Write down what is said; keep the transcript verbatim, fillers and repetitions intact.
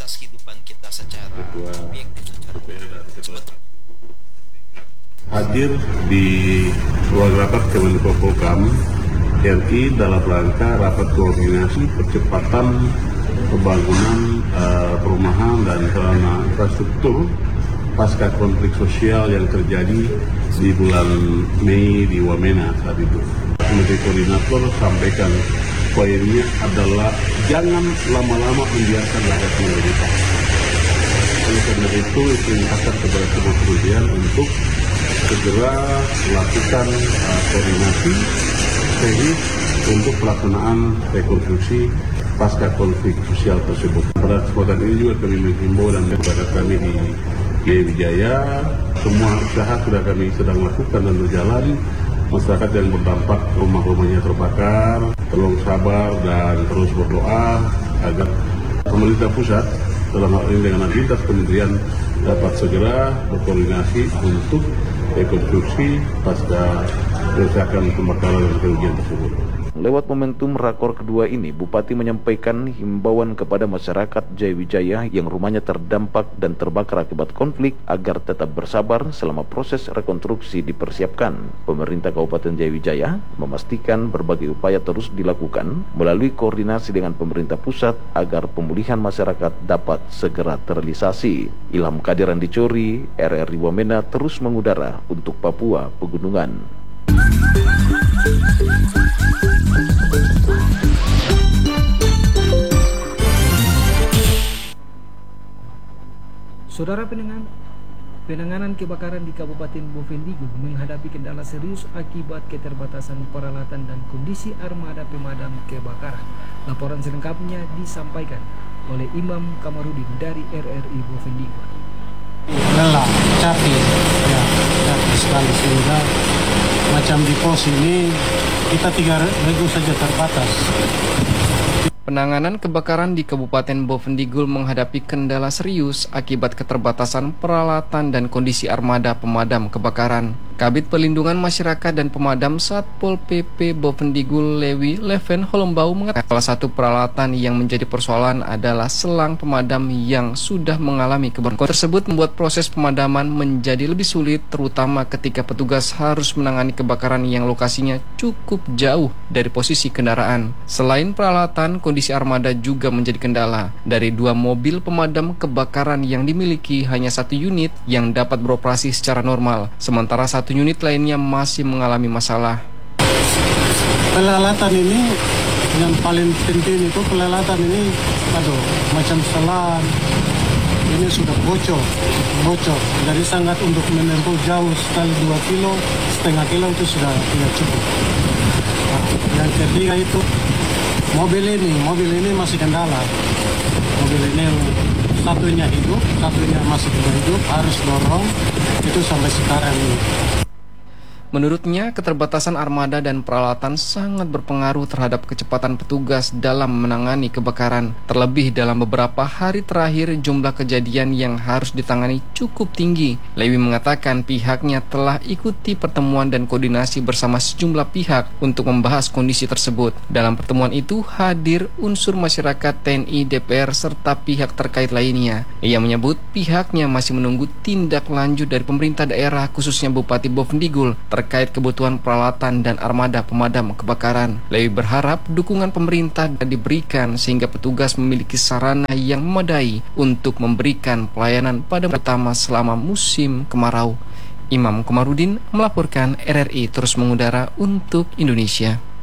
kualitas kehidupan kita secara objektif, secara objektif. Hadir di ruang rapat Kemenko Polhukam R I dalam rangka rapat koordinasi percepatan pembangunan uh, perumahan dan sarana infrastruktur pasca konflik sosial yang terjadi di bulan Mei di Wamena saat itu. Menteri Koordinator sampaikan poinnya adalah jangan lama-lama membiarkan rakyat menderita. Oleh karena itu, diperintahkan kepada semua kementerian untuk segera melakukan uh, koordinasi teknis untuk pelaksanaan rekonstruksi pasca konflik sosial tersebut. Pada kesempatan ini juga kami menghimbau dan kepada kami di Jaya Wijaya, semua usaha sudah kami sedang lakukan dan berjalan. Masyarakat yang berdampak rumah-rumahnya terbakar, tolong sabar dan terus berdoa agar pemerintah pusat dalam hal ini dengan lintas kementerian dapat segera berkoordinasi untuk rekonstruksi pasca kerusakan pembakaran dan kerugian tersebut. Lewat momentum rakor kedua ini, Bupati menyampaikan himbauan kepada masyarakat Jaya Wijaya yang rumahnya terdampak dan terbakar akibat konflik agar tetap bersabar selama proses rekonstruksi dipersiapkan. Pemerintah Kabupaten Jaya Wijaya memastikan berbagai upaya terus dilakukan melalui koordinasi dengan pemerintah pusat agar pemulihan masyarakat dapat segera terrealisasi. Ilham Kadiran Dicuri, R R I Wamena terus mengudara untuk Papua Pegunungan. Saudara, penanganan, penanganan kebakaran di Kabupaten Bovendigul menghadapi kendala serius akibat keterbatasan peralatan dan kondisi armada pemadam kebakaran. Laporan selengkapnya disampaikan oleh Imam Kamarudin dari R R I Bovendigul. Lelah, capek, ya, capek sekali sehingga macam di pos ini kita tiga regu saja terbatas. Penanganan kebakaran di Kabupaten Bovendigul menghadapi kendala serius akibat keterbatasan peralatan dan kondisi armada pemadam kebakaran. Kabid Pelindungan Masyarakat dan Pemadam Satpol P P Bovendigul Lewi Leven Holombau mengatakan salah satu peralatan yang menjadi persoalan adalah selang pemadam yang sudah mengalami kebakaran tersebut membuat proses pemadaman menjadi lebih sulit, terutama ketika petugas harus menangani kebakaran yang lokasinya cukup jauh dari posisi kendaraan. Selain peralatan, kondisi armada juga menjadi kendala. Dari dua mobil pemadam kebakaran yang dimiliki, hanya satu unit yang dapat beroperasi secara normal, sementara satu Satu unit lainnya masih mengalami masalah. Peralatan ini yang paling penting itu peralatan ini, aduh, macam selang ini sudah bocor, bocor. Jadi sangat untuk menempuh jauh sekali dua kilo, setengah kilo itu sudah tidak cukup. Nah, yang ketiga itu mobil ini, mobil ini masih kendala. Mobil ini satunya hidup, satunya masih tidak hidup, harus dorong itu sampai sekarang ini. Menurutnya, keterbatasan armada dan peralatan sangat berpengaruh terhadap kecepatan petugas dalam menangani kebakaran. Terlebih dalam beberapa hari terakhir, jumlah kejadian yang harus ditangani cukup tinggi. Lewi mengatakan pihaknya telah ikuti pertemuan dan koordinasi bersama sejumlah pihak untuk membahas kondisi tersebut. Dalam pertemuan itu hadir unsur masyarakat, T N I, D P R, serta pihak terkait lainnya. Ia menyebut pihaknya masih menunggu tindak lanjut dari pemerintah daerah, khususnya Bupati Bovendigul, terkait kebutuhan peralatan dan armada pemadam kebakaran. Lewi berharap dukungan pemerintah diberikan sehingga petugas memiliki sarana yang memadai untuk memberikan pelayanan pada utama selama musim kemarau. Imam Komarudin melaporkan, R R I terus mengudara untuk Indonesia.